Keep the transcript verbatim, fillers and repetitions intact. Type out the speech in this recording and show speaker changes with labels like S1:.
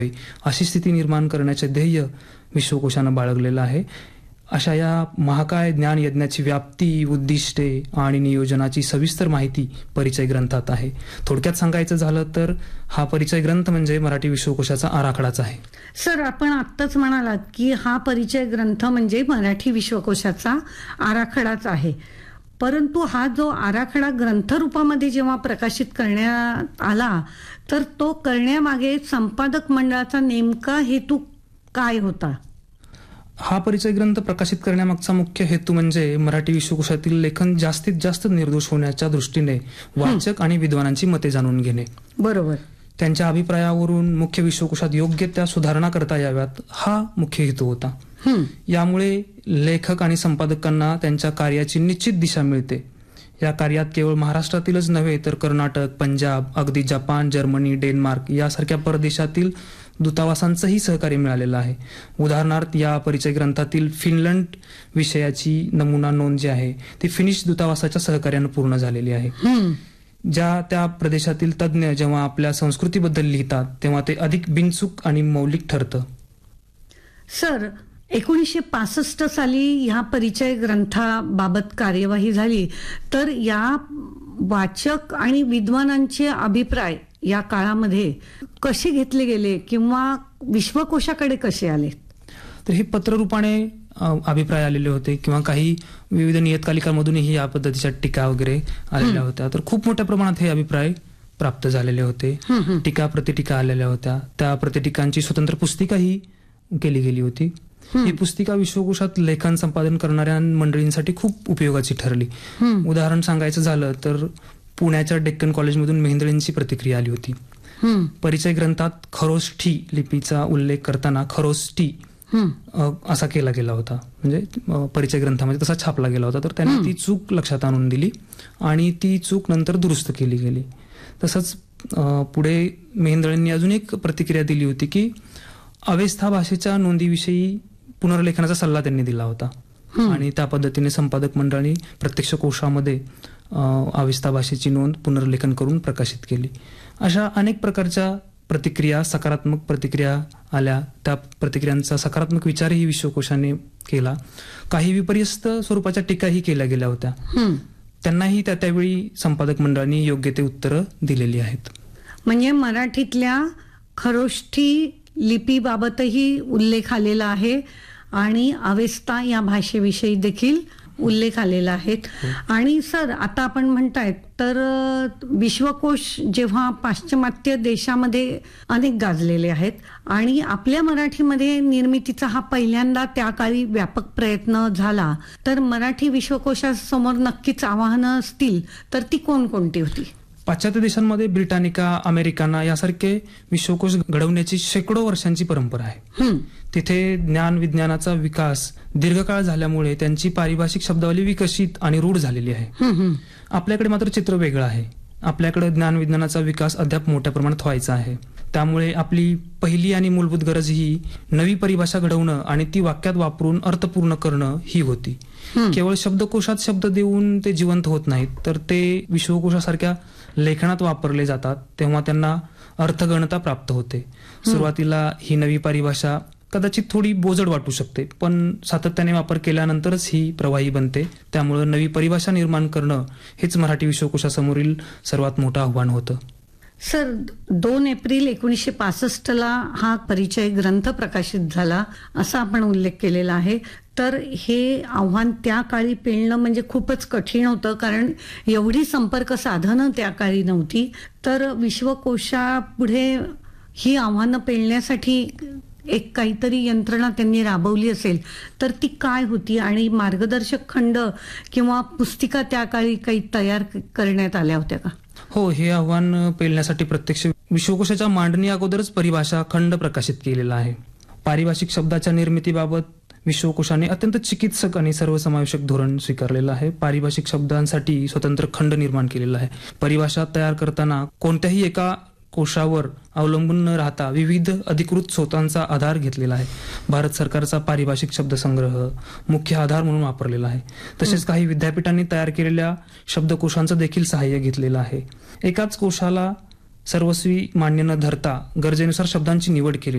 S1: अशी स्थिती निर्माण करण्याचे ध्येय विश्वकोशानं बाळगलेलं आहे. अशा या महाकाय ज्ञान यज्ञाची व्याप्ती, उद्दिष्टे आणि नियोजनाची सविस्तर माहिती परिचय ग्रंथात आहे. थोडक्यात सांगायचं झालं तर हा परिचय ग्रंथ म्हणजे मराठी विश्वकोशाचा आराखडाच आहे.
S2: सर, आपण आत्ताच म्हणालात की हा परिचय ग्रंथ म्हणजे मराठी विश्वकोशाचा आराखडाच आहे, परंतु हा जो आराखडा ग्रंथरूपामध्ये जेव्हा प्रकाशित करण्यात आला तर तो करण्यामागे संपादक मंडळाचा नेमका हेतू काय होता?
S1: हा परिचय ग्रंथ प्रकाशित करण्यामागचा मुख्य हेतू म्हणजे मराठी विश्वकोशातील लेखन जास्तीत जास्त निर्दोष होण्याच्या दृष्टीने वाचक आणि विद्वानांची मते जाणून घेणे.
S2: बरोबर.
S1: त्यांच्या अभिप्रायावरून मुख्य विश्वकोशात योग्य त्या सुधारणा करता याव्यात, हा मुख्य हेतू होता. यामुळे लेखक आणि संपादकांना त्यांच्या कार्याची निश्चित दिशा मिळते. या कार्यात केवळ महाराष्ट्रातीलच नव्हे तर कर्नाटक, पंजाब, अगदी जपान, जर्मनी, डेन्मार्क यासारख्या परदेशातील दूतावासांचंही सहकार्य मिळालेलं आहे. उदाहरणार्थ या परिचय ग्रंथातील फिनलंड विषयाची नमुना नोंद जी आहे ती फिनिश दूतावासाच्या सहकार्यानं पूर्ण झालेली आहे. ज्या त्या प्रदेशातील तज्ज्ञ जेव्हा आपल्या संस्कृतीबद्दल लिहितात तेव्हा ते अधिक बिनचूक आणि मौलिक ठरतं.
S2: सर, एकोणीसशे पासष्ट साली ह्या परिचय ग्रंथाबाबत कार्यवाही झाली, तर या वाचक आणि विद्वानांचे अभिप्राय या काळामध्ये कसे घेतले गेले किंवा विश्वकोशाकडे कसे आले?
S1: तर हे पत्ररूपाने अभिप्राय आलेले होते किंवा काही विविध नियतकालिकांमधूनही या पद्धतीच्या टीका वगैरे आलेल्या होत्या. तर खूप मोठ्या प्रमाणात हे अभिप्राय प्राप्त झालेले होते. टीका प्रतिटीका आलेल्या होत्या. त्या प्रतिटीकांची स्वतंत्र पुस्तिकाही केली गेली होती. ही पुस्तिका विश्वकोशात लेखन संपादन करणाऱ्या मंडळींसाठी खूप उपयोगाची ठरली. उदाहरण सांगायचं झालं तर पुण्याच्या डेक्कन कॉलेजमधून मेहेंदळेंची प्रतिक्रिया आली होती. परिचय ग्रंथात खरोष्ठी लिपीचा उल्लेख करताना खरोष्टी असा केला गेला होता, म्हणजे परिचय ग्रंथामध्ये तसा छापला गेला होता. तर त्यांनी ती चूक लक्षात आणून दिली आणि ती चूक नंतर दुरुस्त केली गेली. तसंच पुढे मेहेंदळेंनी अजून एक प्रतिक्रिया दिली होती की अवेस्था भाषेच्या नोंदीविषयी पुनर्लेखनाचा सल्ला त्यांनी दिला होता आणि त्या पद्धतीने संपादक मंडळाने प्रत्यक्ष कोशामध्ये अवेस्था भाषेची नोंद पुनर्लेखन करून प्रकाशित केली. अशा अनेक प्रकारच्या प्रतिक्रिया, सकारात्मक प्रतिक्रिया आल्या. त्या प्रतिक्रियांचा सकारात्मक विचारही विश्वकोशाने केला. काही विपर्यस्त स्वरूपाच्या टीकाही केल्या गेल्या होत्या. त्यांनाही त्या त्यावेळी संपादक मंडळाने योग्य ते उत्तरं दिलेली आहेत.
S2: म्हणजे मराठीतल्या खरोष्ठी लिपीबाबतही उल्लेख आलेला आहे आणि अवेस्ता या भाषेविषयी देखील उल्लेख आलेला आहे. आणि सर, आता आपण म्हणतायत तर विश्वकोश जेव्हा पाश्चिमात्य देशामध्ये अनेक गाजलेले आहेत आणि आपल्या मराठीमध्ये निर्मितीचा हा पहिल्यांदा त्या काळी व्यापक प्रयत्न झाला, तर मराठी विश्वकोशासमोर नक्कीच आव्हानं असतील, तर ती कोणकोणती होती?
S1: पाश्चात्य देशांमध्ये ब्रिटानिका, अमेरिकाना यासारखे विश्वकोश घडवण्याची शेकडो वर्षांची परंपरा आहे. तिथे ज्ञान विज्ञानाचा विकास दीर्घकाळ झाल्यामुळे त्यांची पारिभाषिक शब्दावली विकसित आणि रूढ झालेली आहे. आपल्याकडे मात्र चित्र वेगळं आहे. आपल्याकडे ज्ञान विज्ञानाचा विकास अद्याप मोठ्या प्रमाणात व्हायचा आहे. त्यामुळे आपली पहिली आणि मूलभूत गरज ही नवी परिभाषा घडवणं आणि ती वाक्यात वापरून अर्थपूर्ण करणं ही होती. केवळ शब्दकोशात शब्द देऊन ते जिवंत होत नाहीत, तर ते विश्वकोशासारख्या लेखनात वापरले जातात तेव्हा त्यांना अर्थगणता प्राप्त होते. सुरुवातीला ही नवी परिभाषा कदाचित थोडी बोजड वाटू शकते, पण सातत्याने वापर केल्यानंतरच ही प्रवाही बनते. त्यामुळे नवी परिभाषा निर्माण करणं हेच मराठी विश्वकोशासमोरील सर्वात मोठं आव्हान होतं.
S2: सर, दोन एप्रिल एकोणीसशे पासष्टला हा परिचय ग्रंथ प्रकाशित झाला असा आपण उल्लेख केलेला आहे. तर हे आव्हान त्या काळी पेलणं म्हणजे खूपच कठीण होतं, कारण एवढी संपर्क साधनं त्या काळी नव्हती. तर विश्वकोशापुढे ही आव्हानं पेलण्यासाठी एक काहीतरी यंत्रणा त्यांनी राबवली असेल, तर ती काय होती आणि मार्गदर्शक खंड किंवा पुस्तिका त्या काळी काही तयार करण्यात आल्या होत्या का?
S1: हो, हे आव्हान पेलण्यासाठी प्रत्यक्ष विश्वकोशाच्या मांडणी अगोदरच परिभाषा खंड प्रकाशित केलेला आहे. पारिभाषिक शब्दाच्या निर्मितीबाबत विश्वकोशाने अत्यंत चिकित्सक आणि सर्वसमावेशक धोरण स्वीकारलेलं आहे. पारिभाषिक शब्दांसाठी स्वतंत्र खंड निर्माण केलेला आहे. परिभाषा तयार करताना कोणत्याही एका कोशावर अवलंबून न राहता विविध अधिकृत स्रोतांचा आधार घेतलेला आहे. भारत सरकारचा पारिभाषिक शब्दसंग्रह मुख्य आधार म्हणून वापरलेला आहे. तसेच काही विद्यापीठांनी तयार केलेल्या शब्दकोशांचं देखील सहाय्य घेतलेलं आहे. एकाच कोशाला सर्वस्वी मान्य न धरता गरजेनुसार शब्दांची निवड केली